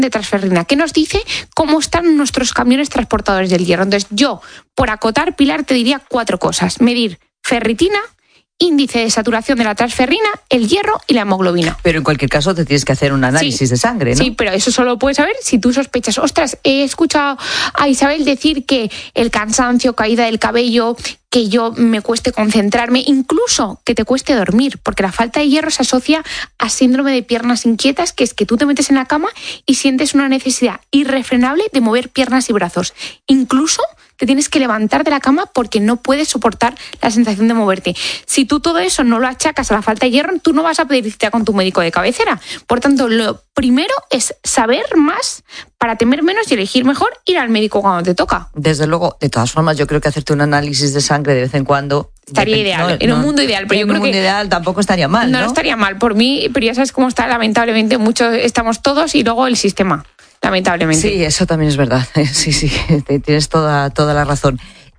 de transferrina, que nos dice cómo están nuestros camiones transportadores del hierro. Entonces yo, por acotar, Pilar, te diría 4 cosas. Medir ferritina, índice de saturación de la transferrina, el hierro y la hemoglobina. Pero en cualquier caso te tienes que hacer un análisis de sangre, ¿no? Sí, pero eso solo lo puedes saber si tú sospechas. Ostras, he escuchado a Isabel decir que el cansancio, caída del cabello, que yo me cueste concentrarme, incluso que te cueste dormir, porque la falta de hierro se asocia a síndrome de piernas inquietas, que es que tú te metes en la cama y sientes una necesidad irrefrenable de mover piernas y brazos. Incluso te tienes que levantar de la cama porque no puedes soportar la sensación de moverte. Si tú todo eso no lo achacas a la falta de hierro, tú no vas a pedir cita con tu médico de cabecera. Por tanto, lo primero es saber más para temer menos y elegir mejor ir al médico cuando te toca. Desde luego, de todas formas, yo creo que hacerte un análisis de sangre de vez en cuando estaría ideal, en un mundo ideal, pero yo creo que en un mundo ideal tampoco estaría mal, ¿no? No estaría mal por mí, pero ya sabes cómo está, lamentablemente, muchos estamos todos y luego el sistema, lamentablemente. Sí, eso también es verdad. Sí, tienes toda la razón.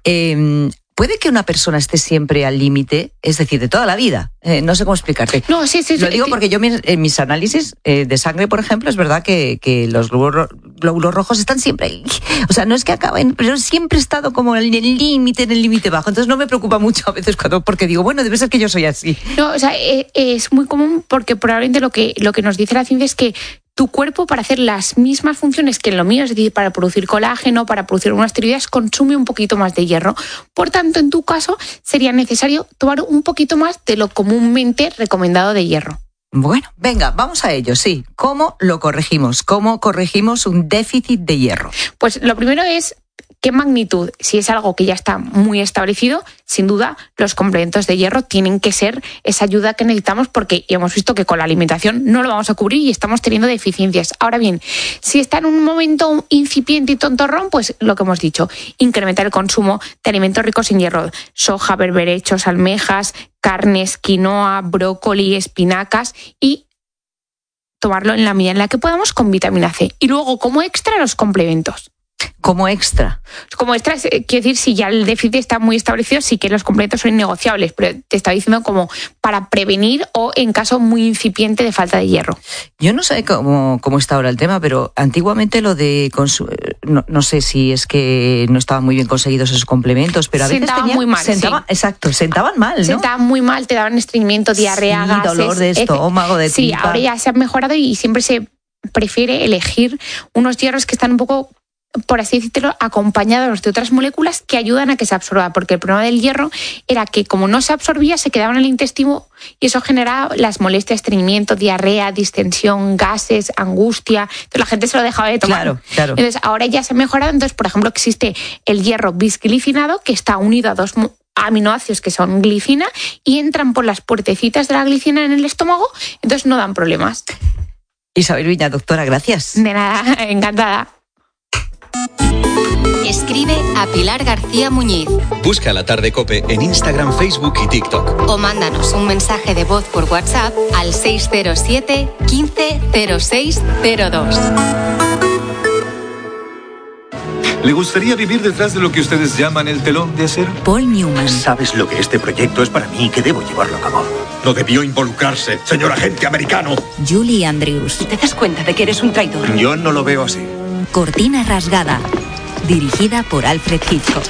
¿Puede que una persona esté siempre al límite? Es decir, de toda la vida. No sé cómo explicarte. No, sí. Lo digo porque yo en mis análisis de sangre, por ejemplo, es verdad que los glóbulos rojos están siempre ahí. O sea, no es que acaben, pero siempre he estado como en el límite bajo. Entonces no me preocupa mucho a veces porque digo, bueno, debe ser que yo soy así. No, o sea, es muy común porque probablemente lo que nos dice la ciencia es que tu cuerpo, para hacer las mismas funciones que en lo mío, es decir, para producir colágeno, para producir unas tiroides, consume un poquito más de hierro. Por tanto, en tu caso, sería necesario tomar un poquito más de lo comúnmente recomendado de hierro. Bueno, venga, vamos a ello, sí. ¿Cómo lo corregimos? ¿Cómo corregimos un déficit de hierro? Pues lo primero es ¿qué magnitud? Si es algo que ya está muy establecido, sin duda los complementos de hierro tienen que ser esa ayuda que necesitamos porque ya hemos visto que con la alimentación no lo vamos a cubrir y estamos teniendo deficiencias. Ahora bien, si está en un momento incipiente y tontorrón, pues lo que hemos dicho, incrementar el consumo de alimentos ricos en hierro, soja, berberechos, almejas, carnes, quinoa, brócoli, espinacas y tomarlo en la medida en la que podamos con vitamina C. Y luego, como extra, los complementos. Como extra. Como extra, quiero decir, si ya el déficit está muy establecido, sí que los complementos son innegociables, pero te está diciendo como para prevenir o en caso muy incipiente de falta de hierro. Yo no sé cómo está ahora el tema, pero antiguamente lo de no sé si es que no estaban muy bien conseguidos esos complementos, pero a veces sentaban muy mal. Exacto, sentaban mal, ¿no? Sentaban muy mal, te daban estreñimiento, diarrea, gases, dolor de estómago, de tripa. Sí, ahora ya se han mejorado y siempre se prefiere elegir unos hierros que están un poco, por así decirlo, acompañados de otras moléculas que ayudan a que se absorba, porque el problema del hierro era que como no se absorbía, se quedaba en el intestino y eso generaba las molestias, estreñimiento, diarrea, distensión, gases, angustia. Entonces la gente se lo dejaba de tomar. Claro. Entonces ahora ya se ha mejorado. Entonces, por ejemplo, existe el hierro bisglicinado, que está unido a 2 aminoácidos que son glicina y entran por las puertecitas de la glicina en el estómago, entonces no dan problemas. Isabel Viña, doctora, gracias. De nada, encantada. Escribe a Pilar García Muñiz. Busca La Tarde COPE en Instagram, Facebook y TikTok. O mándanos un mensaje de voz por WhatsApp al 607 15 06 02. ¿Le gustaría vivir detrás de lo que ustedes llaman el telón de acero? Paul Newman. ¿Sabes lo que este proyecto es para mí y que debo llevarlo a cabo? No debió involucrarse, señor agente americano. Julie Andrews. ¿Te das cuenta de que eres un traidor? Yo no lo veo así. Cortina rasgada. Dirigida por Alfred Hitchcock.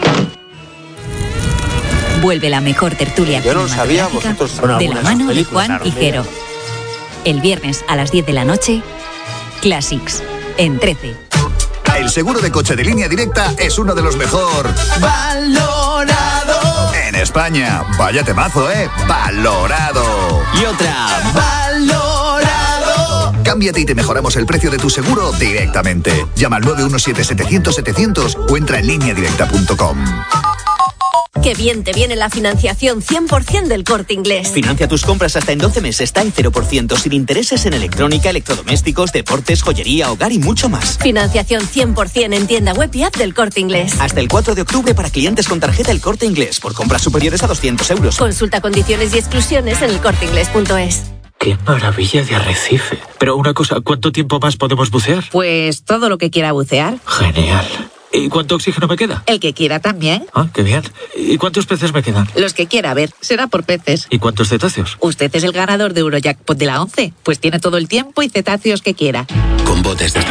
Vuelve la mejor tertulia cinematográfica de la mano de Juan Higuero. El viernes a las 10 de la noche, Classics, en 13. El seguro de coche de Línea Directa es uno de los mejor valorado en España. Vaya temazo, valorado. Y otra, valorado. Cámbiate y te mejoramos el precio de tu seguro directamente. Llama al 917-700-700 o entra en lineadirecta.com. Qué bien te viene la financiación 100% del Corte Inglés. Financia tus compras hasta en 12 meses, está en 0%, sin intereses en electrónica, electrodomésticos, deportes, joyería, hogar y mucho más. Financiación 100% en tienda web y app del Corte Inglés. Hasta el 4 de octubre para clientes con tarjeta El Corte Inglés, por compras superiores a 200 euros. Consulta condiciones y exclusiones en elcorteingles.es. ¡Qué maravilla de arrecife! Pero una cosa, ¿cuánto tiempo más podemos bucear? Pues todo lo que quiera bucear. Genial. ¿Y cuánto oxígeno me queda? El que quiera también. Ah, qué bien. ¿Y cuántos peces me quedan? Los que quiera, a ver, será por peces. ¿Y cuántos cetáceos? Usted es el ganador de Eurojackpot de la 11, pues tiene todo el tiempo y cetáceos que quiera. Con botes de